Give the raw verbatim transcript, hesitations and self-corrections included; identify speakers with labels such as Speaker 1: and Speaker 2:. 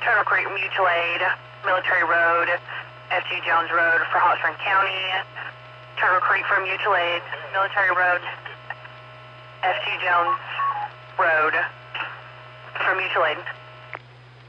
Speaker 1: Turtle Creek Mutual Aid, Military Road, F G Jones Road for Hot Spring County. Turtle Creek for Mutual Aid, Military Road, F G Jones Road for Mutual Aid.